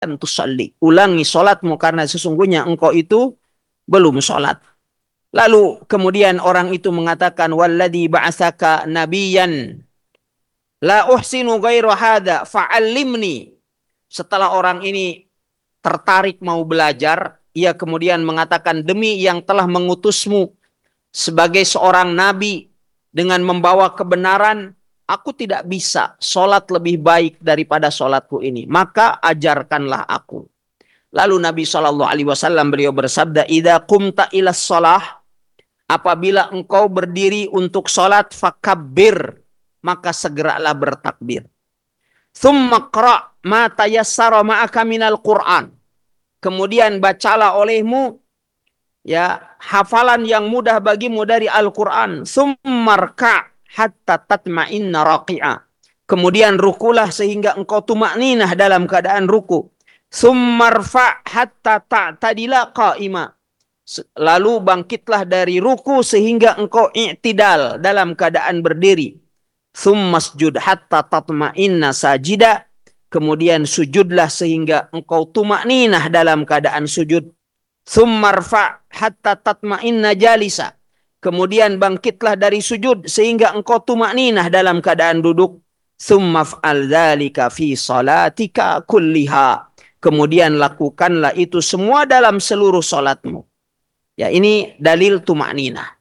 tusalli. Ulangi solatmu karena sesungguhnya engkau itu belum solat. Lalu kemudian orang itu mengatakan, walladzi ba'asaka nabiyan la uhsinu ghairu hadza fa'allimni. Setelah orang ini tertarik mau belajar, ia kemudian mengatakan, demi yang telah mengutusmu sebagai seorang nabi dengan membawa kebenaran, aku tidak bisa solat lebih baik daripada solatku ini. Maka ajarkanlah aku. Lalu Nabi SAW beliau bersabda, idza qumta ilas shalah, apabila engkau berdiri untuk solat, fakabbir, maka segeralah bertakbir. Tsumma qra' ma tayassara ma'aka minal Qur'an. Kemudian bacalah olehmu ya hafalan yang mudah bagimu dari Al-Qur'an. Tsummarka' hatta tatma'inna raqi'a. Kemudian rukulah sehingga engkau tumakninah dalam keadaan ruku. Tsummarfa' hatta ta'tadila qa'ima. Lalu bangkitlah dari ruku sehingga engkau i'tidal dalam keadaan berdiri. Tsummasjud hatta tatma'inna sajida. Kemudian sujudlah sehingga engkau tumakninah dalam keadaan sujud. Tsummarfa' hatta tatma'inna jalisa. Kemudian bangkitlah dari sujud sehingga engkau tumakninah dalam keadaan duduk. Tsummaf'al dzalika fi salatika kulliha. Kemudian lakukanlah itu semua dalam seluruh salatmu. Ya, ini dalil tumakninah.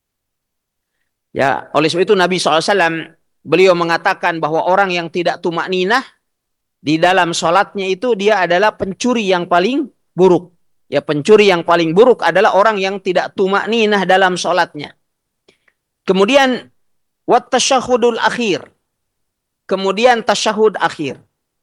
Ya, oleh sebab itu Nabi SAW beliau mengatakan bahwa orang yang tidak tumakninah di dalam sholatnya itu dia adalah pencuri yang paling buruk. Ya, pencuri yang paling buruk adalah orang yang tidak tumakninah dalam sholatnya. Kemudian wat tasyahudul akhir. Kemudian tasyahud akhir.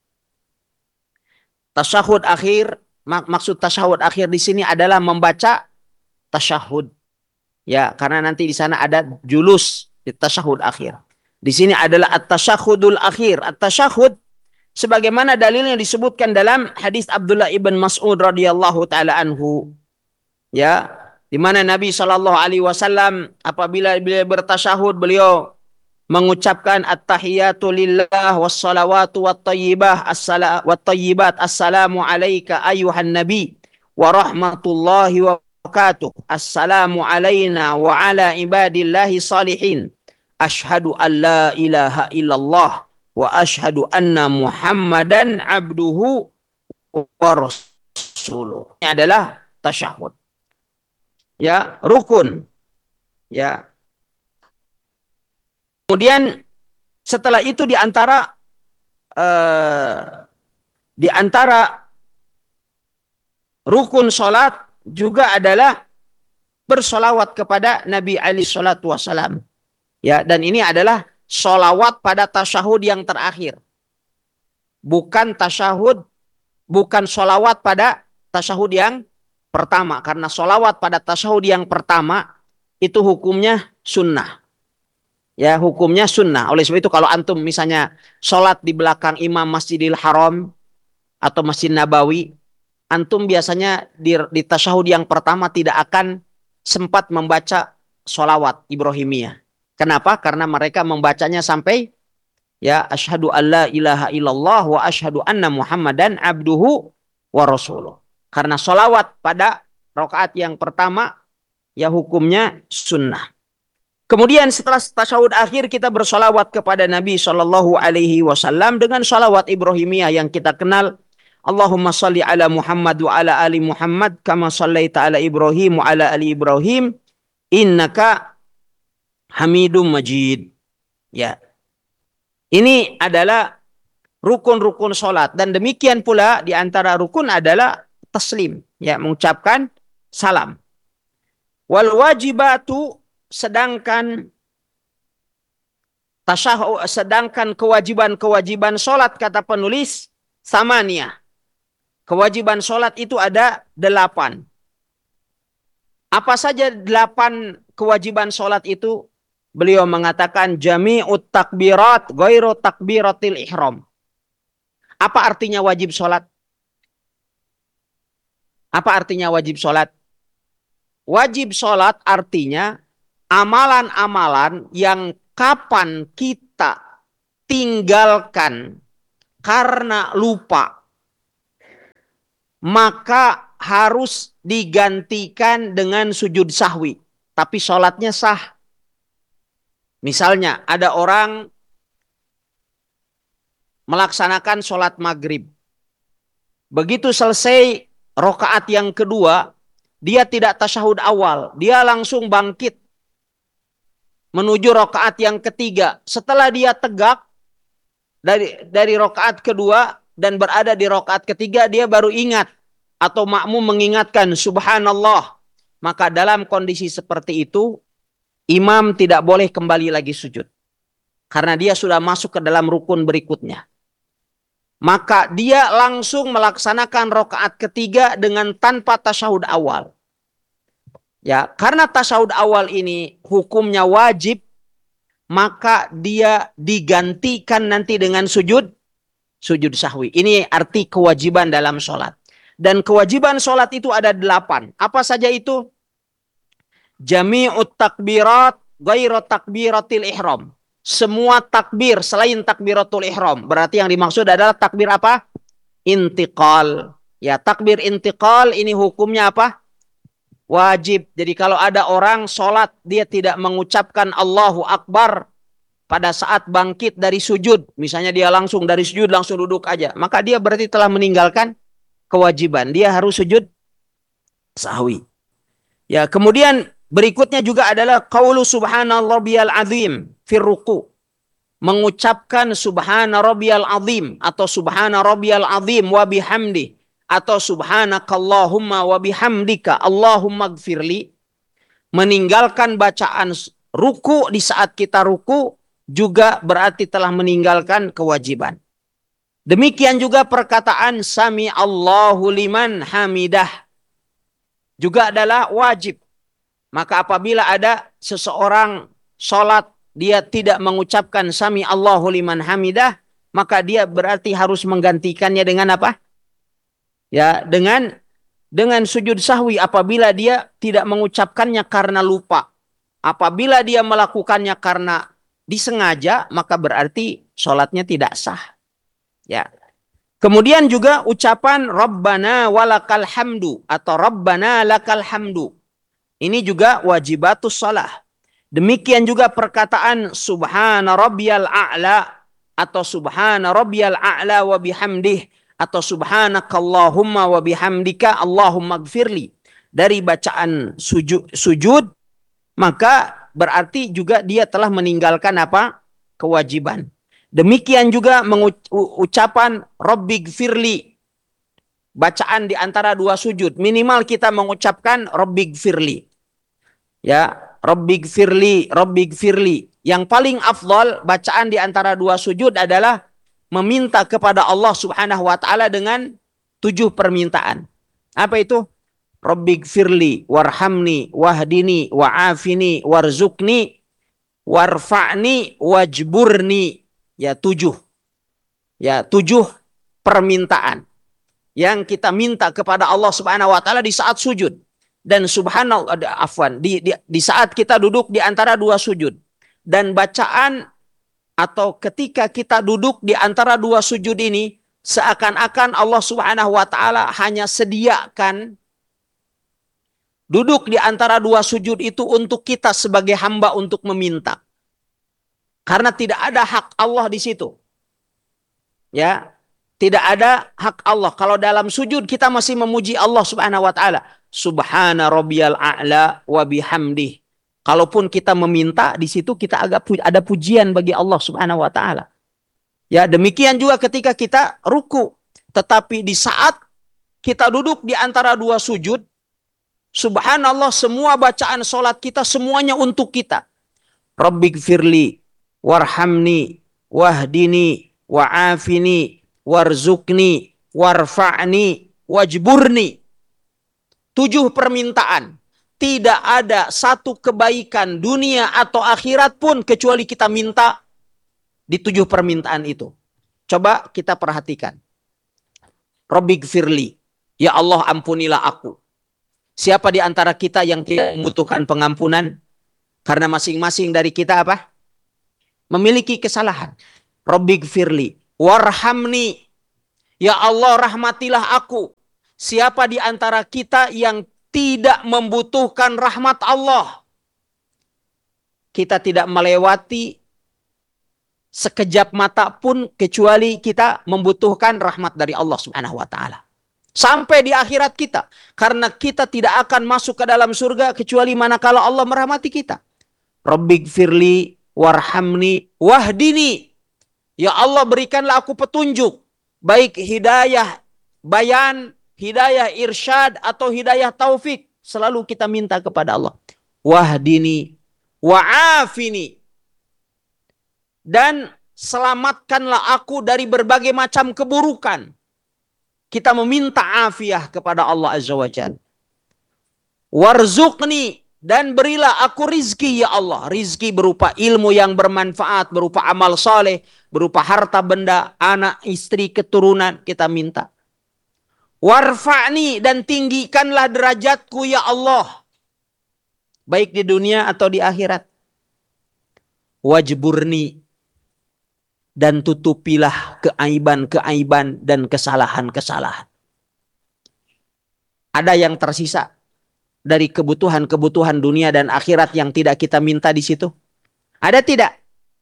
Tasyahud akhir, maksud tasyahud akhir di sini adalah membaca tasyahud. Ya, karena nanti di sana ada julus di tasyahud akhir. Di sini adalah at-tasyahudul akhir. At-tasyahud sebagaimana dalilnya disebutkan dalam hadis Abdullah ibn Mas'ud radhiyallahu taala anhu. Ya, di mana Nabi sallallahu alaihi wasallam apabila beliau bertasyahud, beliau mengucapkan at-tahiyatu lillah was-salawatu wat-thayyibah wat-thayyibat assalamu alayka ayyuhan nabi wa rahmatullahi wa barakatuh. Assalamu alayna wa ala ibadillahi salihin. Asyhadu an la ilaha illallah wa asyhadu anna Muhammadan abduhu wa rasuluh. Ini adalah tasyahud. Ya, rukun. Ya. Kemudian setelah itu di antara rukun salat juga adalah bersolawat kepada Nabi alaihi salatu wasalam. Ya, dan ini adalah solawat pada tasyahud yang terakhir. Bukan solawat pada tasyahud yang pertama. Karena solawat pada tasyahud yang pertama itu hukumnya sunnah. Ya, hukumnya sunnah. Oleh sebab itu kalau antum misalnya sholat di belakang imam Masjidil Haram atau Masjid Nabawi, antum biasanya di tasyahud yang pertama tidak akan sempat membaca sholawat Ibrahimiyah. Kenapa? Karena mereka membacanya sampai ya asyhadu alla ilaha illallah wa asyhadu anna Muhammadan abduhu wa rasuluh. Karena sholawat pada rakaat yang pertama ya hukumnya sunnah. Kemudian setelah tasyahud akhir kita bersolawat kepada Nabi Shallallahu Alaihi Wasallam dengan solawat Ibrahimiyah yang kita kenal. Allahumma salli ala Muhammad wa ala ali Muhammad kama sallaita ala Ibrahim wa ala ali Ibrahim innaka Hamidum Majid. Ya, ini adalah rukun-rukun sholat dan demikian pula di antara rukun adalah taslim, ya mengucapkan salam. Wal wajibatu sedangkan kewajiban sholat kata penulis samaniyah. Kewajiban sholat itu ada 8. Apa saja 8 kewajiban sholat itu? Beliau mengatakan jami'ut takbirat ghairu takbiratil ihram. Apa artinya wajib sholat? Apa artinya wajib sholat? Wajib sholat artinya amalan-amalan yang kapan kita tinggalkan karena lupa maka harus digantikan dengan sujud sahwi. Tapi sholatnya sah. Misalnya ada orang melaksanakan sholat maghrib. Begitu selesai rokaat yang kedua, dia tidak tasyahud awal. Dia langsung bangkit menuju rokaat yang ketiga. Setelah dia tegak dari rokaat kedua dan berada di rokaat ketiga, dia baru ingat atau makmum mengingatkan subhanallah. Maka dalam kondisi seperti itu, imam tidak boleh kembali lagi sujud. Karena dia sudah masuk ke dalam rukun berikutnya. Maka dia langsung melaksanakan rokaat ketiga dengan tanpa tasyahud awal. Ya, karena tasyahud awal ini hukumnya wajib, maka dia digantikan nanti dengan sujud sahwi. Ini arti kewajiban dalam sholat. Dan kewajiban sholat itu ada 8. Apa saja itu? Jami'ut takbirat ghairu takbiratil ihram. Semua takbir selain takbiratul ihram. Berarti yang dimaksud adalah takbir apa? Intiqal. Ya, takbir intiqal ini hukumnya apa? Wajib. Jadi kalau ada orang sholat, dia tidak mengucapkan Allahu Akbar pada saat bangkit dari sujud. Misalnya dia langsung dari sujud langsung duduk aja. Maka dia berarti telah meninggalkan kewajiban. Dia harus sujud sahwi. Ya, kemudian berikutnya juga adalah qaulu subhanarabbiyal azim fir ruku. Mengucapkan subhana rabbiyal azim atau subhana rabbiyal azim wa bihamdi atau subhanakallahumma wa bihamdika Allahumma gfirli. Meninggalkan bacaan ruku di saat kita ruku juga berarti telah meninggalkan kewajiban. Demikian juga perkataan sami Allahu liman hamidah juga adalah wajib. Maka apabila ada seseorang sholat, dia tidak mengucapkan sami Allahu liman hamidah, maka dia berarti harus menggantikannya dengan apa? Ya, dengan sujud sahwi apabila dia tidak mengucapkannya karena lupa. Apabila dia melakukannya karena disengaja, maka berarti sholatnya tidak sah. Ya. Kemudian juga ucapan Rabbana walakal hamdu atau Rabbana lakal hamdu. Ini juga wajibatus shalah. Demikian juga perkataan subhana rabbiyal a'la atau subhana rabbiyal a'la wa bihamdih atau subhanakallahumma wa bihamdika Allahumma gfirli. Dari bacaan sujud maka berarti juga dia telah meninggalkan apa? Kewajiban. Demikian juga ucapan Rabbighfirli. Bacaan di antara dua sujud. Minimal kita mengucapkan Rabbighfirli. Ya, Rabbighfirli, Rabbighfirli. Yang paling afdal bacaan di antara dua sujud adalah meminta kepada Allah Subhanahu wa taala dengan 7 permintaan. Apa itu? Rabbighfirli, warhamni, wahdini, wa'afini, warzukni, warfa'ni, wajburni. Ya 7. Ya 7 permintaan yang kita minta kepada Allah Subhanahu wa taala di saat sujud. Dan subhanallah, afwan, di saat kita duduk di antara dua sujud. Dan bacaan atau ketika kita duduk di antara dua sujud ini seakan-akan Allah Subhanahu wa taala hanya sediakan duduk di antara dua sujud itu untuk kita sebagai hamba untuk meminta. Karena tidak ada hak Allah di situ. Ya, tidak ada hak Allah. Kalau dalam sujud kita masih memuji Allah Subhanahu wa taala. Subhana rabbiyal a'la wa bihamdih. Kalaupun kita meminta di situ kita agak ada pujian bagi Allah Subhanahu wa taala. Ya, demikian juga ketika kita ruku. Tetapi di saat kita duduk di antara dua sujud, subhanallah, semua bacaan salat kita semuanya untuk kita. Rabbighfirli warhamni wahdini wa'afini warzukni warfa'ni wajburni. 7 permintaan. Tidak ada satu kebaikan dunia atau akhirat pun kecuali kita minta di 7 permintaan itu. Coba kita perhatikan. Rabbighfirli. Ya Allah, ampunilah aku. Siapa di antara kita yang tidak membutuhkan pengampunan? Karena masing-masing dari kita apa? Memiliki kesalahan. Rabbighfirli warhamni. Ya Allah, rahmatilah aku. siapa di antara kita yang tidak membutuhkan rahmat Allah? Kita tidak melewati sekejap mata pun kecuali kita membutuhkan rahmat dari Allah Subhanahu wa taala. Sampai di akhirat kita, karena kita tidak akan masuk ke dalam surga kecuali manakala Allah merahmati kita. Rabbighfirli warhamni wahdini. Ya Allah, berikanlah aku petunjuk, baik hidayah bayan, hidayah irsyad atau hidayah taufik. Selalu kita minta kepada Allah. Wahdini wa'afini, dan selamatkanlah aku dari berbagai macam keburukan. Kita meminta afiah kepada Allah Azza wa Jalla. Warzuqni, dan berilah aku rizki ya Allah. Rizki berupa ilmu yang bermanfaat, berupa amal soleh, berupa harta benda, anak, istri, keturunan, kita minta. Warfa'ni, dan tinggikanlah derajatku ya Allah, baik di dunia atau di akhirat. Wajburni, dan tutupilah keaiban-keaiban dan kesalahan-kesalahan. Ada yang tersisa dari kebutuhan-kebutuhan dunia dan akhirat yang tidak kita minta di situ? Ada tidak?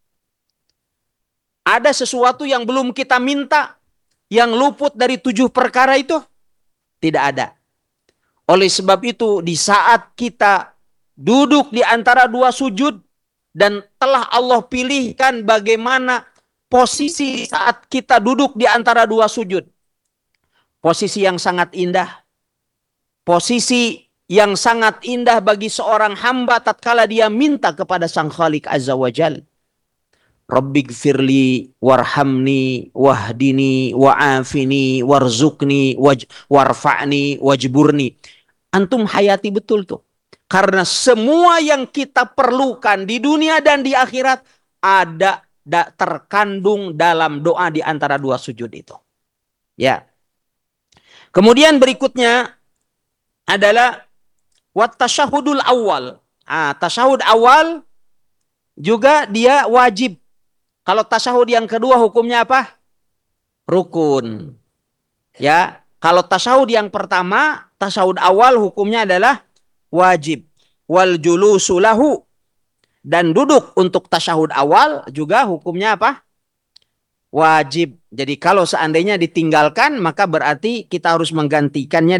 Ada sesuatu yang belum kita minta yang luput dari 7 perkara itu? Tidak ada. Oleh sebab itu, di saat kita duduk di antara 2 sujud dan telah Allah pilihkan bagaimana posisi saat kita duduk di antara 2 sujud. Posisi yang sangat indah. Posisi yang sangat indah bagi seorang hamba tatkala dia minta kepada Sang Khalik Azza wa Jal. Rabbighfirli warhamni wahdini wa'afini warzuqni warfa'ni wajburni. Antum hayati betul tuh. Karena semua yang kita perlukan di dunia dan di akhirat ada terkandung dalam doa di antara 2 sujud itu. Ya. Kemudian berikutnya adalah wattasyahudul awal. Tasyahud awal juga dia wajib. Kalau tasyahud yang kedua hukumnya apa? Rukun. Ya, kalau tasyahud yang pertama, tasyahud awal hukumnya adalah wajib. Wal julusu lahu, dan duduk untuk tasyahud awal juga hukumnya apa? Wajib. Jadi kalau seandainya ditinggalkan, maka berarti kita harus menggantikannya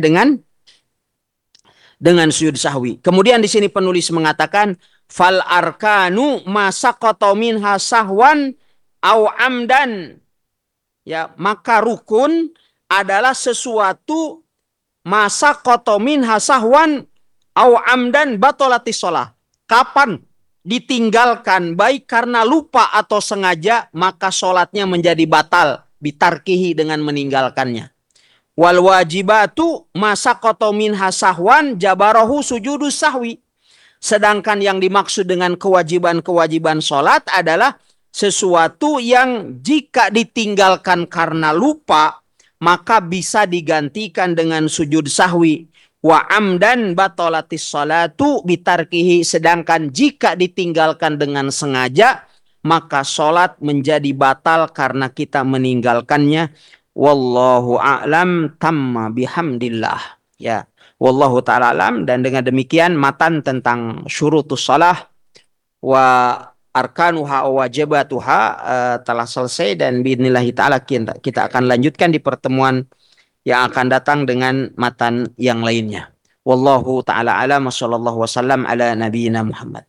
dengan sujud sahwi. Kemudian di sini penulis mengatakan fal arkanu masaqata minha sahwan au amdan. Ya, maka rukun adalah sesuatu masaqata minha sahwan au amdan batolatis shalah. Kapan ditinggalkan baik karena lupa atau sengaja, maka sholatnya menjadi batal bitarkihi, dengan meninggalkannya. Wal wajibatu masaqata minha sahwan jabarahu sujudus sahwi. Sedangkan yang dimaksud dengan kewajiban-kewajiban sholat adalah sesuatu yang jika ditinggalkan karena lupa, maka bisa digantikan dengan sujud sahwi. Wa amdan batolatis sholatu bitarkihi. Sedangkan jika ditinggalkan dengan sengaja, maka sholat menjadi batal karena kita meninggalkannya. Wallahu a'lam tamma bihamdillah. Ya, wallahu ta'ala alam. Dan dengan demikian matan tentang syurutus shalah wa arkanuha wa wajibatuha telah selesai, dan biidnillahi ta'ala kita akan lanjutkan di pertemuan yang akan datang dengan matan yang lainnya. Wallahu ta'ala alam wa sallallahu wasallam ala nabiyyina Muhammad.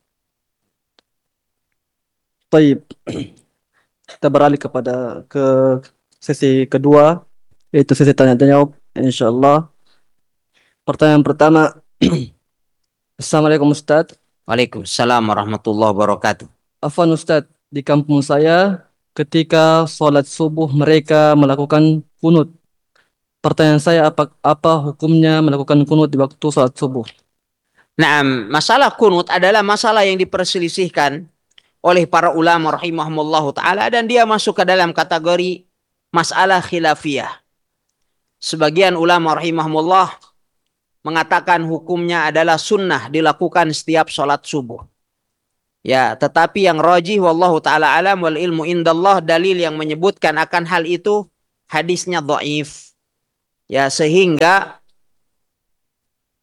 Baik, kita beralih ke sesi kedua, yaitu sesi tanya jawab. Insyaallah. Pertanyaan pertama. Assalamualaikum Ustaz. Waalaikumsalam warahmatullahi wabarakatuh. Afwan Ustaz, di kampung saya ketika sholat subuh mereka melakukan kunut. Pertanyaan saya, apa hukumnya melakukan kunut di waktu sholat subuh? Nah, masalah kunut adalah masalah yang diperselisihkan oleh para ulama rahimahumullahu ta'ala, dan dia masuk ke dalam kategori masalah khilafiyah. Sebagian ulama rahimahumullah mengatakan hukumnya adalah sunnah dilakukan setiap sholat subuh. Ya, tetapi yang rajih wallahu ta'ala alam wal ilmu indallah, dalil yang menyebutkan akan hal itu hadisnya dhaif. Ya, sehingga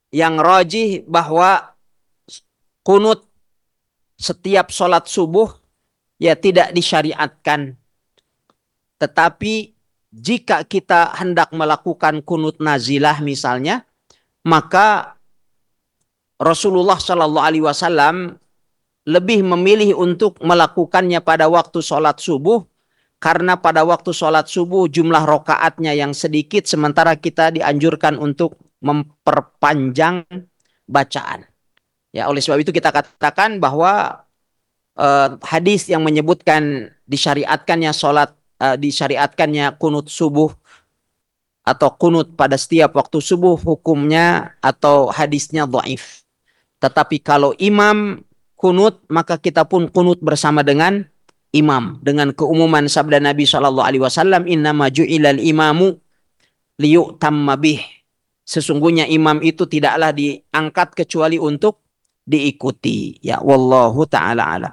yang rajih bahwa kunut setiap sholat subuh ya tidak disyariatkan. Tetapi jika kita hendak melakukan kunut nazilah misalnya, maka Rasulullah Shallallahu Alaihi Wasallam lebih memilih untuk melakukannya pada waktu sholat subuh, karena pada waktu sholat subuh jumlah rokaatnya yang sedikit, sementara kita dianjurkan untuk memperpanjang bacaan. Ya, oleh sebab itu kita katakan bahwa hadis yang menyebutkan disyariatkannya kunut subuh atau kunut pada setiap waktu subuh, hukumnya atau hadisnya dhaif. Tetapi kalau imam kunut, maka kita pun kunut bersama dengan imam, dengan keumuman sabda Nabi Shallallahu Alaihi Wasallam, innama ju'ilal imamu liyu'tamma bih. Sesungguhnya imam itu tidaklah diangkat kecuali untuk diikuti. Ya, wallahu taala alam.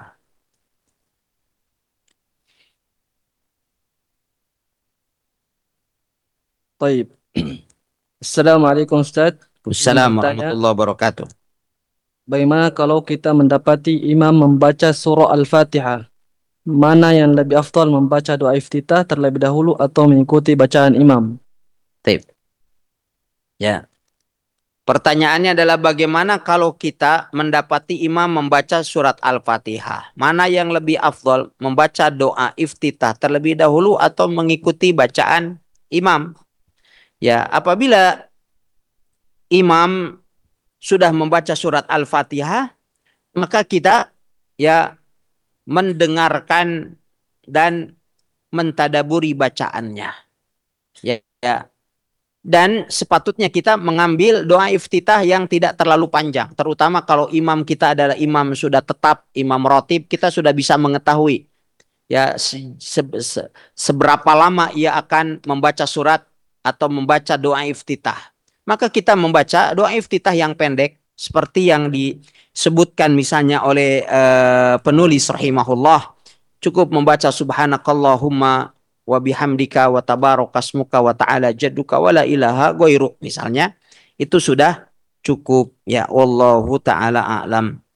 Taib. Assalamualaikum Ustaz. Izin Wassalamualaikum bertanya, warahmatullahi wabarakatuh. bagaimana kalau kita mendapati imam membaca surah Al-Fatihah? Mana yang lebih afdal, membaca doa iftitah terlebih dahulu atau mengikuti bacaan imam? Taib. Ya. Pertanyaannya adalah bagaimana kalau kita mendapati imam membaca surat Al-Fatihah? Mana yang lebih afdal, membaca doa iftitah terlebih dahulu atau mengikuti bacaan imam? Ya, apabila imam sudah membaca surat Al-Fatihah, maka kita ya mendengarkan dan mentadaburi bacaannya. Ya, ya. Dan sepatutnya kita mengambil doa iftitah yang tidak terlalu panjang. Terutama kalau imam kita adalah imam sudah tetap, imam rotib, kita sudah bisa mengetahui ya seberapa lama ia akan membaca surat atau membaca doa iftitah. Maka kita membaca doa iftitah yang pendek, seperti yang disebutkan misalnya oleh penulis rahimahullah. Cukup membaca subhanakallahumma wa bihamdika wa tabarakasmuka wa ta'ala jadduka wa la ilaha ghairuk misalnya, itu sudah cukup. Ya, wallahu taala a'lam.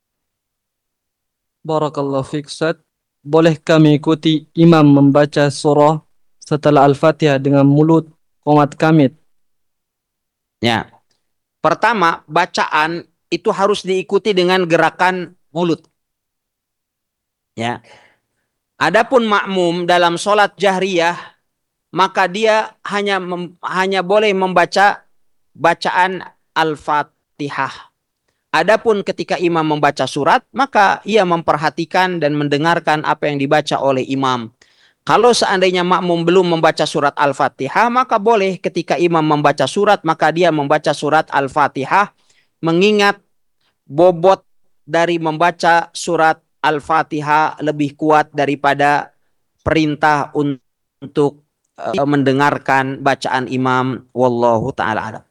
Barakallahu fiik Ustaz. Bolehkah mengikuti imam membaca surah setelah Al-Fatihah dengan mulut qomat kamit? Ya, pertama bacaan itu harus diikuti dengan gerakan mulut. Ya, adapun makmum dalam sholat jahriyah, maka dia hanya boleh membaca bacaan Al-Fatihah. Adapun ketika imam membaca surat, maka ia memperhatikan dan mendengarkan apa yang dibaca oleh imam. Kalau seandainya makmum belum membaca surat Al-Fatihah, maka boleh ketika imam membaca surat, maka dia membaca surat Al-Fatihah, mengingat bobot dari membaca surat Al-Fatihah lebih kuat daripada perintah untuk mendengarkan bacaan imam. Wallahu ta'ala alam.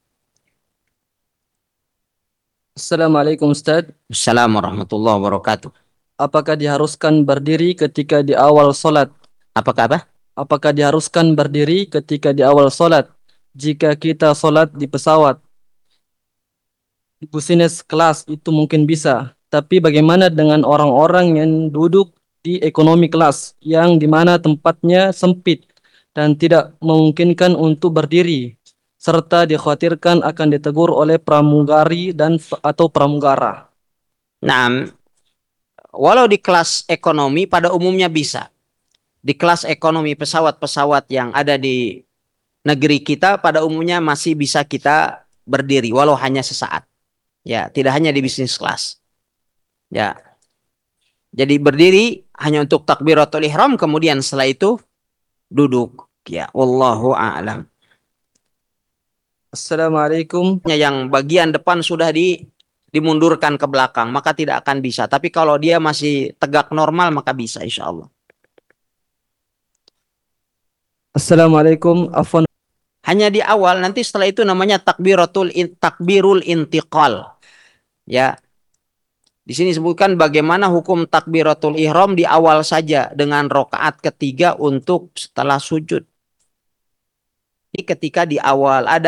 Assalamualaikum Ustaz. Assalamualaikum warahmatullahi wabarakatuh. Apakah diharuskan berdiri ketika di awal solat? Apakah apa? Apakah diharuskan berdiri ketika di awal solat? Jika kita solat di pesawat, di business kelas itu mungkin bisa. Tapi bagaimana dengan orang-orang yang duduk di ekonomi kelas yang dimana tempatnya sempit dan tidak memungkinkan untuk berdiri, serta dikhawatirkan akan ditegur oleh pramugari dan atau pramugara? Nah, walau di kelas ekonomi pada umumnya bisa. Di kelas ekonomi pesawat-pesawat yang ada di negeri kita pada umumnya masih bisa kita berdiri walau hanya sesaat. Ya, tidak hanya di bisnis kelas. Ya. Jadi berdiri hanya untuk takbiratul ihram, kemudian setelah itu duduk. Ya, wallahu a'lam. Assalamualaikum. Yang bagian depan sudah dimundurkan ke belakang, maka tidak akan bisa. Tapi kalau dia masih tegak normal, maka bisa insya Allah. Assalamualaikum. Afwan. Hanya di awal, nanti setelah itu namanya takbirul intiqal. Ya. Di sini disebutkan bagaimana hukum takbiratul ihram di awal saja dengan rokaat ketiga untuk setelah sujud. Ini ketika di awal ada